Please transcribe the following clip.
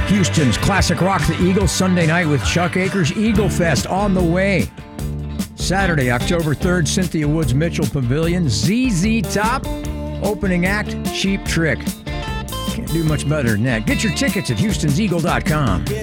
Houston's classic rock, the Eagles, Sunday night with Chuck Akers. Eagle Fest on the way. Saturday, October 3rd, Cynthia Woods Mitchell Pavilion. ZZ Top. Opening act, Cheap Trick. Can't do much better than that. Get your tickets at Houston'sEagle.com.